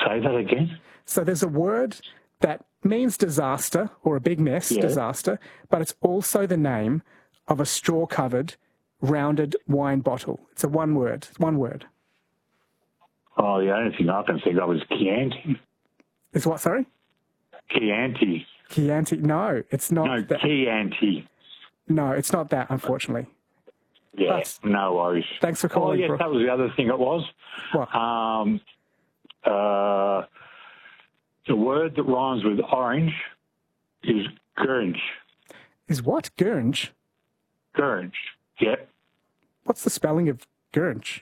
Say that again. So there's a word that means disaster or a big mess, disaster, but it's also the name of a straw-covered, rounded wine bottle. It's a one word. Oh, the only thing I can think of is Chianti. Is what, sorry? Chianti. Chianti. No, it's not. No, that. Chianti. No, it's not that, unfortunately. Yeah, no worries. Thanks for calling, Oh, yes, Brooke. that was the other thing it was. What? The word that rhymes with orange is gurge. Is what? Gurge? Gurge, yeah. What's the spelling of gurge?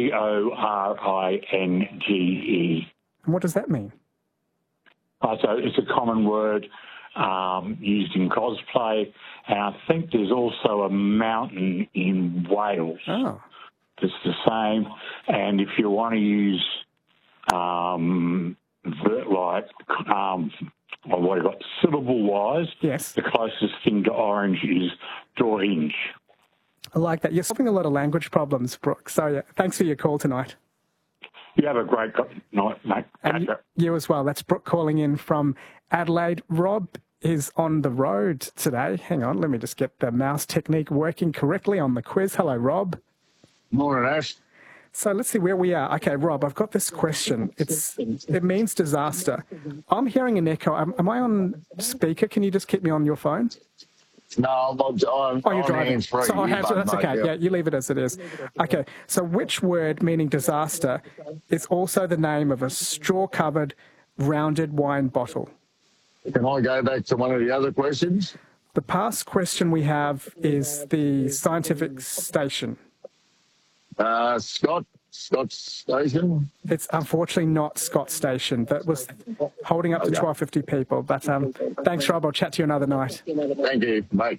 Gringe. And what does that mean? So it's a common word used in cosplay, and I think there's also a mountain in Wales that's the same. And if you want to use syllable-wise, yes, the closest thing to orange is orange. I like that. You're solving a lot of language problems, Brooke. So, yeah, thanks for your call tonight. You have a great night, mate. And you as well. That's Brooke calling in from Adelaide. Rob is on the road today. Hang on, let me just get the mouse technique working correctly on the quiz. Hello, Rob. Morning, Ash. So let's see where we are. Okay, Rob, I've got this question. It means disaster. I'm hearing an echo. Am I on speaker? Can you just keep me on your phone? No, you're driving. That's okay. Yeah, you leave it as it is. Okay, so which word meaning disaster is also the name of a straw-covered, rounded wine bottle? Can I go back to one of the other questions? The past question we have is the scientific station. Scott Station? It's unfortunately not Scott Station. That was holding up to 1250 people. But thanks, Rob. I'll chat to you another night. Thank you, mate.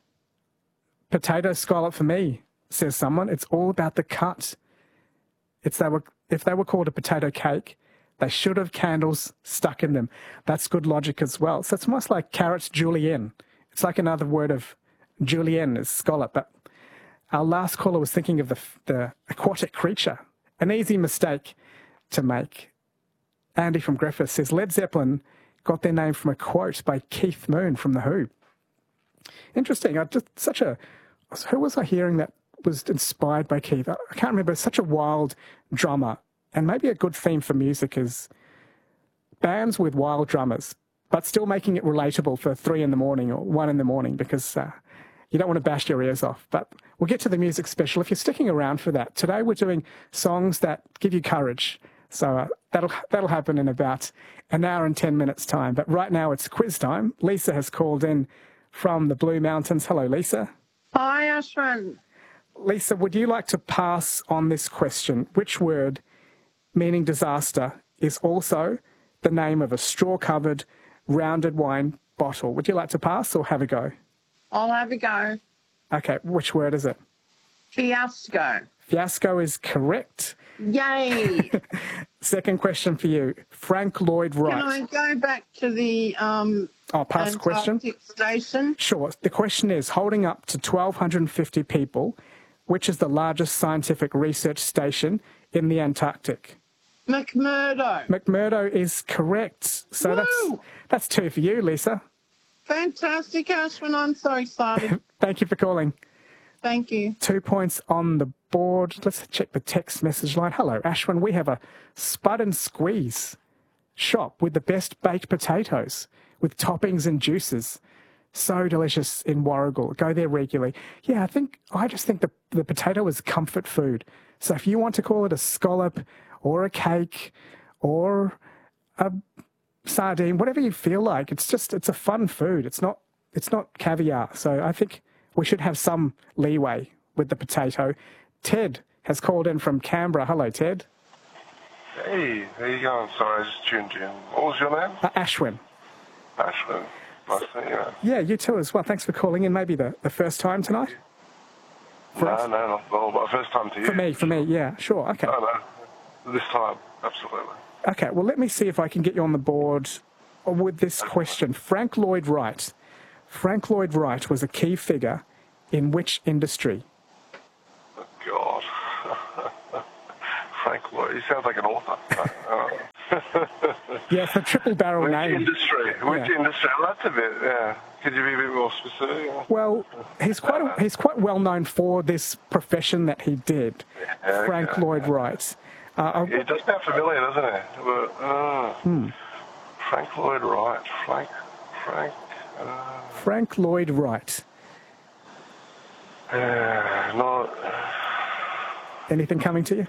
Potato scallop for me, says someone. It's all about the cut. If they were called a potato cake, they should have candles stuck in them. That's good logic as well. So it's almost like carrots julienne. It's like another word of julienne is scallop, but our last caller was thinking of the aquatic creature. An easy mistake to make. Andy from Griffith says Led Zeppelin got their name from a quote by Keith Moon from The Who. Interesting. Who was I hearing that was inspired by Keith? I can't remember. Such a wild drummer. And maybe a good theme for music is bands with wild drummers, but still making it relatable for 3 a.m. or 1 a.m, because you don't want to bash your ears off. But we'll get to the music special if you're sticking around for that. Today we're doing songs that give you courage. So that'll happen in about an hour and 10 minutes' time. But right now it's quiz time. Lisa has called in from the Blue Mountains. Hello, Lisa. Hi, Ashwin. Lisa, would you like to pass on this question? Which word, meaning disaster, is also the name of a straw-covered, rounded wine bottle? Would you like to pass or have a go? I'll have a go. Okay, which word is it? Fiasco. Fiasco is correct. Yay! Second question for you. Frank Lloyd Wright. Can I go back to the past question? Antarctic station? Sure. The question is, holding up to 1,250 people, which is the largest scientific research station in the Antarctic? McMurdo. McMurdo is correct. So that's 2 for you, Lisa. Fantastic, Ashwin. I'm so excited. Thank you for calling. Thank you. 2 points on the board. Let's check the text message line. Hello, Ashwin. We have a Spud and Squeeze shop with the best baked potatoes with toppings and juices. So delicious in Warragul. Go there regularly. Yeah, I just think the potato is comfort food. So if you want to call it a scallop or a cake or a sardine, whatever you feel like, it's a fun food. It's not caviar. So I think we should have some leeway with the potato. Ted has called in from Canberra. Hello, Ted. Hey, how you going? Sorry, I just tuned in. What was your name? Ashwin. Ashwin. Nice to meet you. Yeah, you too as well. Thanks for calling in. Maybe the first time tonight? No, not at all, but first time to you. For me, yeah, sure, okay. No, this time, absolutely. Okay, well, let me see if I can get you on the board with this question. Frank Lloyd Wright. Frank Lloyd Wright was a key figure in which industry? Oh, God. Frank Lloyd. He sounds like an author. Yeah, it's a triple barrel Which name. industry? Which industry? Well, that's a bit, yeah. Could you be a bit more specific? Well, he's quite well known for this profession that he did. Yeah, Frank okay. Lloyd Wright. He does sound familiar, doesn't he? But, Frank Lloyd Wright. Frank Lloyd Wright. Not. Anything coming to you?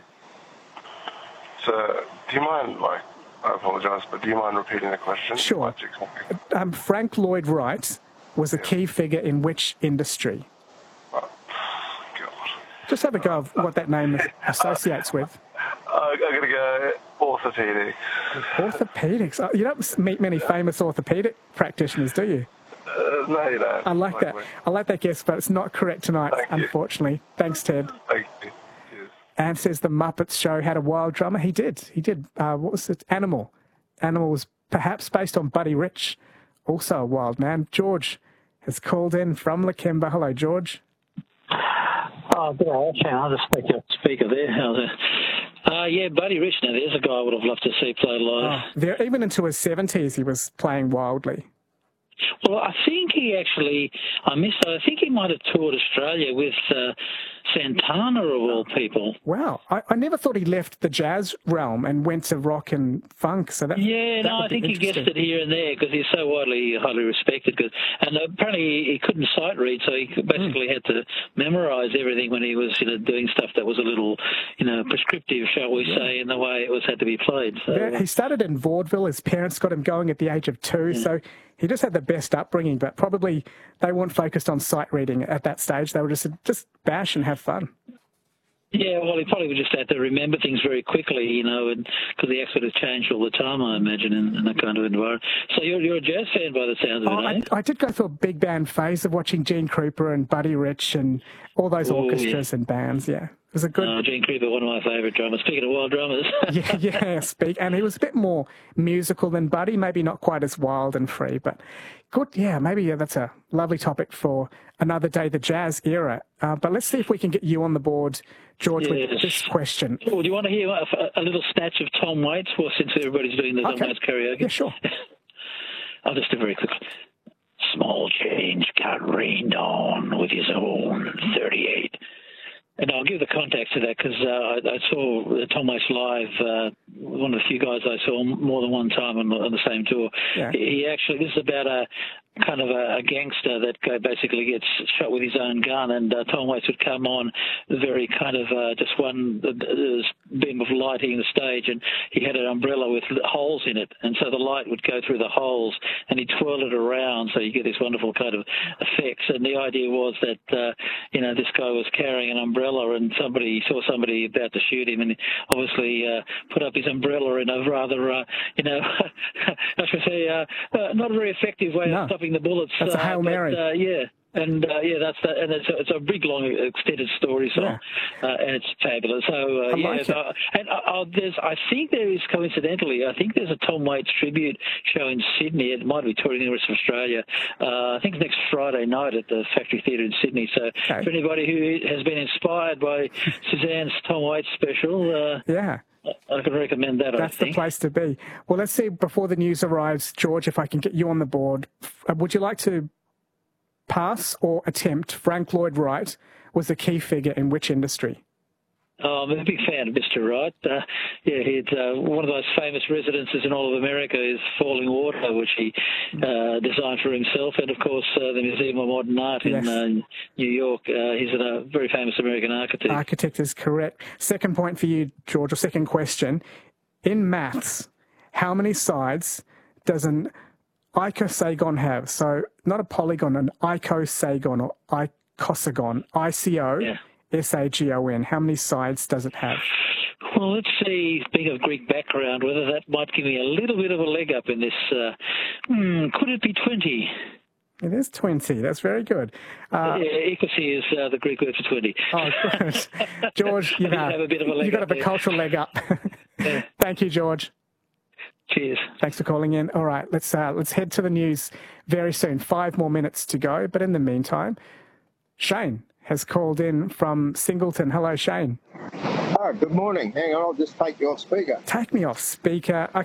So, do you mind, I apologise, but do you mind repeating the question? Sure. Frank Lloyd Wright was a key figure in which industry? Oh, God. Just have a go of what that name associates with. I'm going to go orthopaedics. Orthopaedics? You don't meet many famous orthopaedic practitioners, do you? No, you don't. I like that. I like that guess, but it's not correct tonight, unfortunately. Thanks, Ted. Thank you. Cheers. And says the Muppets show had a wild drummer. He did. What was it? Animal. Animal was perhaps based on Buddy Rich, also a wild man. George has called in from Lakemba. Hello, George. Oh, good afternoon. I'll just take your speaker there. How's it? Yeah, Buddy Rich. Now, there's a guy I would have loved to see play live. Even into his 70s, he was playing wildly. Well, I think I think he might have toured Australia with Santana, of all people. Wow. I never thought he left the jazz realm and went to rock and funk. So I think he guessed it here and there because he's so highly respected. And apparently he couldn't sight read, so he basically had to memorise everything when he was doing stuff that was a little prescriptive, shall we say, in the way it had to be played. So, yeah, he started in vaudeville. His parents got him going at the age of 2, so he just had the best upbringing, but probably they weren't focused on sight reading at that stage. They were just bash and have fun. Yeah, well, he probably just had to remember things very quickly, and because the acts would have changed all the time, I imagine, in that kind of environment. So you're a jazz fan by the sounds of it, eh? I did go through a big band phase of watching Gene Krupa and Buddy Rich and all those orchestras and bands, yeah. It was a good... Gene Krupa, one of my favourite drummers. Speaking of wild drummers. And he was a bit more musical than Buddy, maybe not quite as wild and free, but good. Yeah, maybe that's a lovely topic for another day, the jazz era. But let's see if we can get you on the board, George, with this question. Oh, do you want to hear a little snatch of Tom Waits? Well, since everybody's doing the Tom Waits karaoke. Yeah, sure. I'll just do very quickly. Small change got rained on with his own 38. And I'll give the context to that because I saw Tom Waits live, one of the few guys I saw more than one time on the same tour. Yeah. This is about a kind of a gangster that basically gets shot with his own gun, and Tom Waits would come on very kind of just one beam of light hitting the stage, and he had an umbrella with holes in it, and so the light would go through the holes, and he'd twirl it around, so you get this wonderful kind of effects. And the idea was that this guy was carrying an umbrella, and somebody saw somebody about to shoot him, and obviously put up his umbrella in a rather I should say not a very effective way of stopping the bullets. That's a Hail Mary. That's that, and it's a big, long, extended story song, and it's fabulous. So I think there is coincidentally, there's a Tom Waits tribute show in Sydney. It might be touring the rest of Australia. I think it's next Friday night at the Factory Theatre in Sydney. So for anybody who has been inspired by Suzanne's Tom Waits special, I can recommend that. That's the place to be. Well, let's see before the news arrives, George, if I can get you on the board. Would you like to pass or attempt Frank Lloyd Wright was a key figure in which industry? I'm a big fan of Mr. Wright. He's one of those famous residences in all of America is Falling Water, which he designed for himself, and of course the Museum of Modern Art in New York. He's a very famous American architect. Architect is correct. Second point for you, George, or second question. In maths, how many sides does an icosagon have? So not a polygon, an icosagon or icosagon, ICO-SAGON. How many sides does it have? Well, let's see, being of Greek background, whether that might give me a little bit of a leg up in this. Could it be 20? It is 20. That's very good. Equity is the Greek word for 20. Oh, good. George, you have a bit of a leg up. You've got a cultural leg up. Thank you, George. Cheers. Thanks for calling in. All right, let's head to the news very soon. 5 more minutes to go. But in the meantime, Shane has called in from Singleton. Hello, Shane. Oh, good morning. Hang on, I'll just take you off speaker. Take me off speaker.